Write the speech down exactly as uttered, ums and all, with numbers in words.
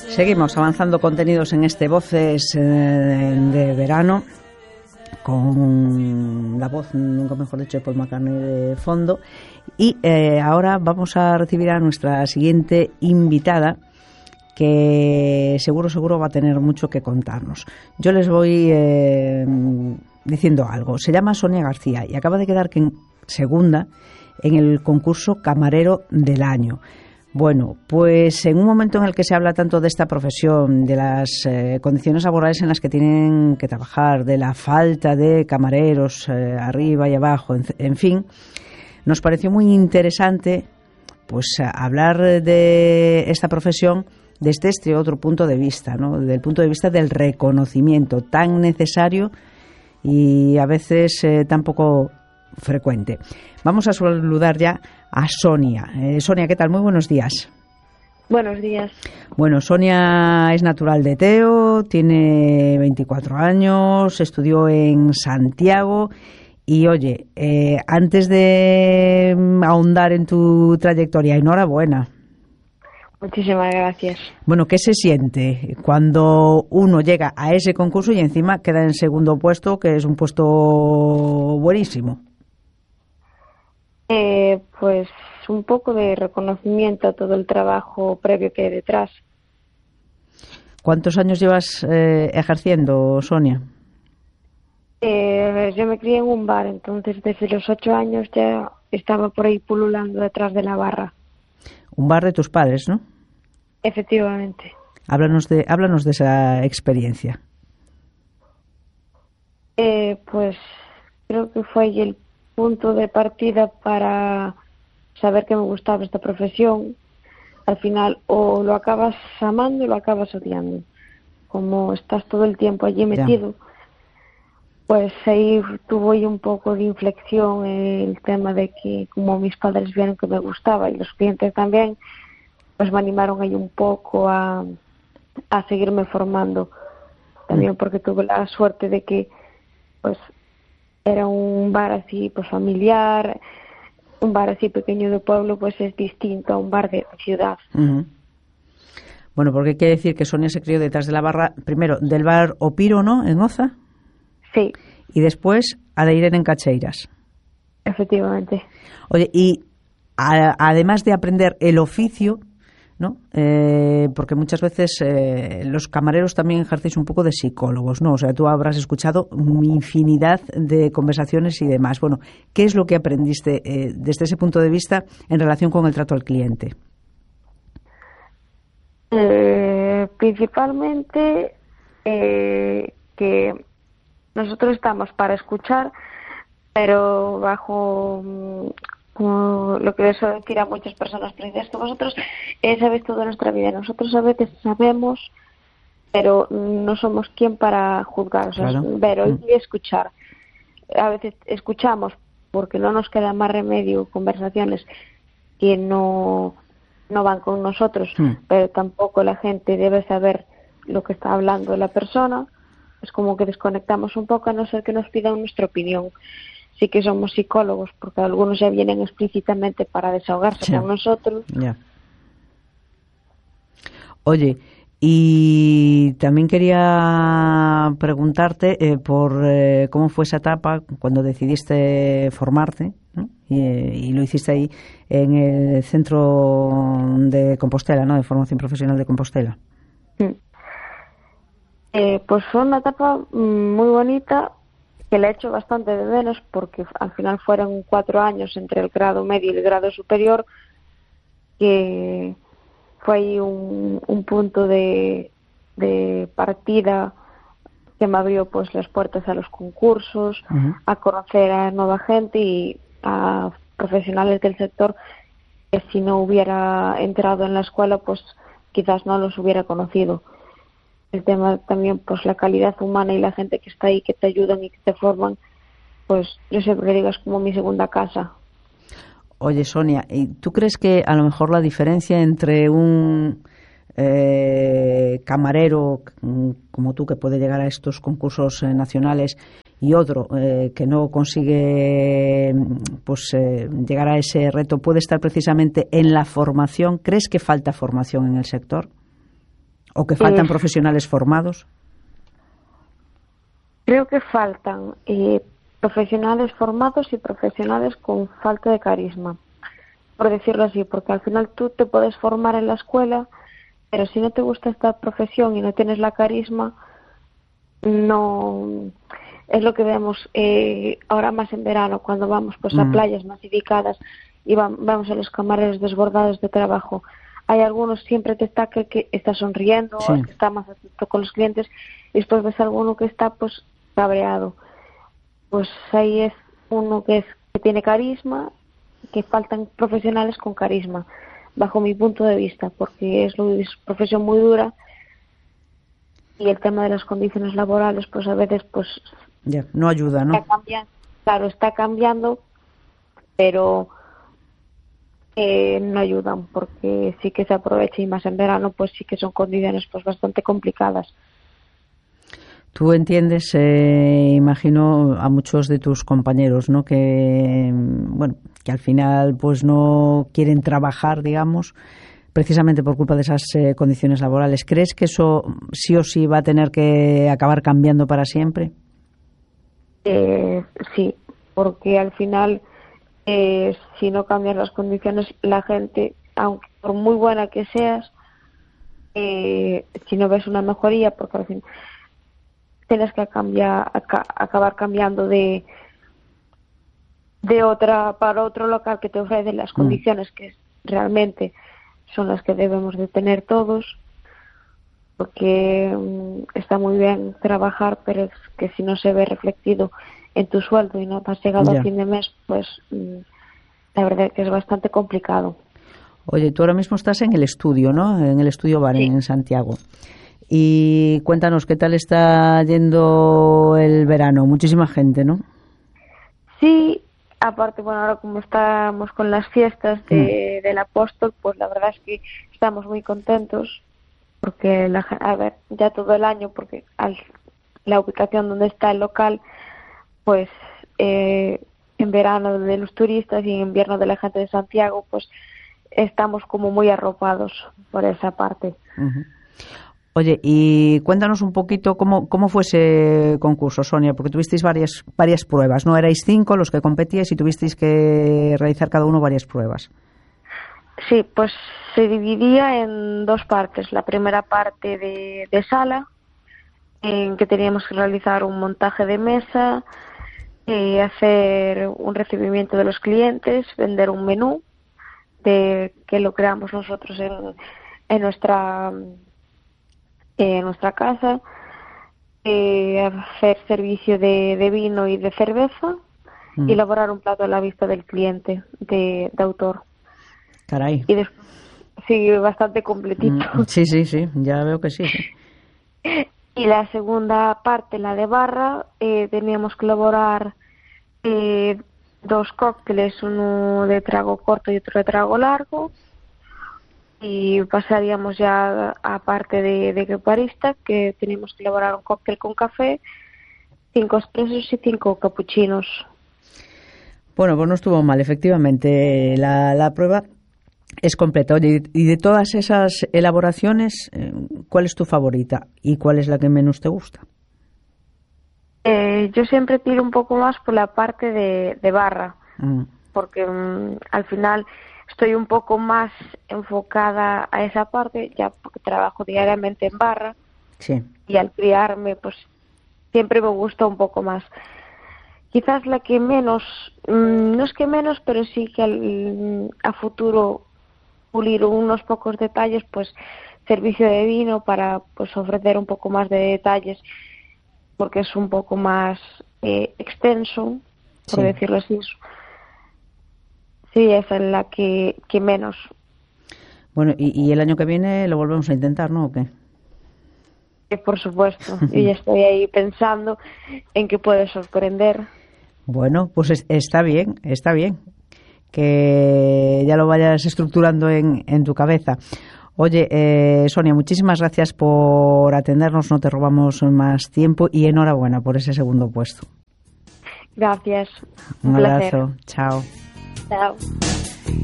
Seguimos avanzando contenidos en este Voces eh, de verano, con la voz, nunca mejor dicho, de Paul McCartney de fondo. Y eh, ahora vamos a recibir a nuestra siguiente invitada, que seguro, seguro va a tener mucho que contarnos. Yo les voy eh, diciendo algo. Se llama Sonia García y acaba de quedar en segunda en el concurso Camarero del Año. Bueno, pues en un momento en el que se habla tanto de esta profesión, de las eh, condiciones laborales en las que tienen que trabajar, de la falta de camareros eh, arriba y abajo, en, en fin, nos pareció muy interesante pues hablar de esta profesión desde este otro punto de vista, ¿no? Desde el punto de vista del reconocimiento tan necesario y a veces eh, tan poco frecuente. Vamos a saludar ya a Sonia. Eh, Sonia, ¿qué tal? Muy buenos días. Buenos días. Bueno, Sonia es natural de Teo, tiene veinticuatro años, estudió en Santiago y, oye, eh, antes de ahondar en tu trayectoria, enhorabuena. Muchísimas gracias. Bueno, ¿qué se siente cuando uno llega a ese concurso y encima queda en segundo puesto, que es un puesto buenísimo? Eh, pues un poco de reconocimiento a todo el trabajo previo que hay detrás. ¿Cuántos años llevas eh, ejerciendo, Sonia? Eh, yo me crié en un bar, entonces desde los ocho años ya estaba por ahí pululando detrás de la barra. Un bar de tus padres, ¿no? Efectivamente. Háblanos de, háblanos de esa experiencia. Eh, pues creo que fue ahí el punto de partida para saber que me gustaba esta profesión. Al final o lo acabas amando o lo acabas odiando. Como estás todo el tiempo allí metido, ya. Pues ahí tuvo ahí un poco de inflexión el tema de que como mis padres vieron que me gustaba y los clientes también, pues me animaron ahí un poco a, a seguirme formando. También porque tuve la suerte de que pues era un bar así pues familiar, un bar así pequeño de pueblo, pues es distinto a un bar de ciudad. Uh-huh. Bueno, porque quiere decir que Sonia se crió detrás de la barra, primero del bar Opiro, ¿no?, en Oza. Sí. Y después a de ir en Cacheiras. Efectivamente. Oye, y a, además de aprender el oficio, ¿no? Eh, porque muchas veces eh, los camareros también ejercéis un poco de psicólogos, ¿no? O sea, tú habrás escuchado infinidad de conversaciones y demás. Bueno, ¿qué es lo que aprendiste eh, desde ese punto de vista en relación con el trato al cliente? Eh, principalmente eh, que nosotros estamos para escuchar, pero bajo como lo que les suelo decir a muchas personas, pero es que vosotros eh, sabéis toda nuestra vida. Nosotros a veces sabemos, pero no somos quien para juzgar, o sea, claro. Ver, oír y escuchar. A veces escuchamos porque no nos queda más remedio conversaciones que no, no van con nosotros, mm. pero tampoco la gente debe saber lo que está hablando la persona. Es como que desconectamos un poco a no ser que nos pidan nuestra opinión. Sí que somos psicólogos, porque algunos ya vienen explícitamente para desahogarse sí. con nosotros. Ya. Oye, y también quería preguntarte eh, por eh, cómo fue esa etapa cuando decidiste formarte, ¿no? y, eh, y lo hiciste ahí en el Centro de Compostela, ¿no?, de Formación Profesional de Compostela. Sí. Eh, pues fue una etapa muy bonita, que le he hecho bastante de menos porque al final fueron cuatro años entre el grado medio y el grado superior, que fue ahí un, un punto de, de partida que me abrió pues las puertas a los concursos, uh-huh. a conocer a nueva gente y a profesionales del sector que si no hubiera entrado en la escuela pues quizás no los hubiera conocido. El tema también, pues la calidad humana y la gente que está ahí, que te ayudan y que te forman, pues yo siempre digo, es como mi segunda casa. Oye, Sonia, ¿y tú crees que a lo mejor la diferencia entre un eh, camarero como tú, que puede llegar a estos concursos eh, nacionales, y otro eh, que no consigue pues eh, llegar a ese reto, puede estar precisamente en la formación? ¿Crees que falta formación en el sector? ¿O que faltan eh, profesionales formados? Creo que faltan eh, profesionales formados y profesionales con falta de carisma, por decirlo así, porque al final tú te puedes formar en la escuela, pero si no te gusta esta profesión y no tienes la carisma, no es lo que vemos eh, ahora más en verano, cuando vamos pues a Mm. playas masificadas y va- vamos a los camareros desbordados de trabajo. Hay algunos, siempre te está que, que está sonriendo, Sí. que está más atento con los clientes, y después ves a alguno que está pues cabreado. Pues ahí es uno que es que tiene carisma, que faltan profesionales con carisma, bajo mi punto de vista, porque es una profesión muy dura y el tema de las condiciones laborales pues a veces pues Ya, no ayuda, ¿no? está cambiando, claro, está cambiando, pero eh, no ayudan, porque sí que se aprovecha, y más en verano pues sí que son condiciones pues bastante complicadas. Tú entiendes, eh, imagino, a muchos de tus compañeros, ¿no? Que, bueno, que al final pues no quieren trabajar, digamos, precisamente por culpa de esas eh, condiciones laborales. ¿Crees que eso sí o sí va a tener que acabar cambiando para siempre? Eh, sí, porque al final, eh, si no cambian las condiciones, la gente, aunque por muy buena que seas, eh, si no ves una mejoría, porque al fin tienes que cambiar, aca- acabar cambiando de de otra para otro local que te ofrece las condiciones que realmente son las que debemos de tener todos, porque mm, está muy bien trabajar, pero es que si no se ve reflectido en tu sueldo y no te has llegado Ya. a fin de mes, pues mm, la verdad es que es bastante complicado. Oye, tú ahora mismo estás en el estudio, ¿no? En el estudio Bar Sí. en Santiago. Y cuéntanos, ¿qué tal está yendo el verano? Muchísima gente, ¿no? Sí, aparte, bueno, ahora como estamos con las fiestas de, del apóstol, pues la verdad es que estamos muy contentos, porque, la, gen- a ver, ya todo el año, porque al, la ubicación donde está el local, pues eh, en verano de los turistas y en invierno de la gente de Santiago, pues estamos como muy arropados por esa parte. Ujú. Oye, y cuéntanos un poquito cómo, cómo fue ese concurso, Sonia, porque tuvisteis varias, varias pruebas, ¿no? Erais cinco los que competíais y tuvisteis que realizar cada uno varias pruebas. Sí, pues se dividía en dos partes. La primera parte de, de sala, en que teníamos que realizar un montaje de mesa, eh, hacer un recibimiento de los clientes, vender un menú, de que lo creamos nosotros en, en nuestra en nuestra casa, eh, hacer servicio de, de vino y de cerveza, Mm. y elaborar un plato a la vista del cliente de, de autor. Caray. Y después sí, bastante completito. Mm, sí, sí, sí, ya veo que sí. Y la segunda parte, la de barra, eh, teníamos que elaborar eh, dos cócteles, uno de trago corto y otro de trago largo, y pasaríamos ya a parte de, de barista, que teníamos que elaborar un cóctel con café, cinco expresos y cinco capuchinos. Bueno, pues no estuvo mal, efectivamente. La, la prueba es completa. Oye, y de todas esas elaboraciones, eh, ¿cuál es tu favorita y cuál es la que menos te gusta? Eh, yo siempre tiro un poco más por la parte de, de barra, Mm. porque mm, al final estoy un poco más enfocada a esa parte, ya porque trabajo diariamente en barra, Sí. y al criarme pues siempre me gusta un poco más. Quizás la que menos, mmm, no es que menos, pero sí que al, a futuro pulir unos pocos detalles, pues servicio de vino para pues ofrecer un poco más de detalles, porque es un poco más eh, extenso, por Sí. decirlo así. Sí, esa es la que, que menos. Bueno, y, y el año que viene lo volvemos a intentar, ¿no? ¿O qué? Eh, Por supuesto, yo ya estoy ahí pensando en que puede sorprender. Bueno, pues es- está bien, está bien. Que ya lo vayas estructurando en, en tu cabeza. Oye, eh, Sonia, muchísimas gracias por atendernos, no te robamos más tiempo y enhorabuena por ese segundo puesto. Gracias. Un Un placer. abrazo, chao. Chao.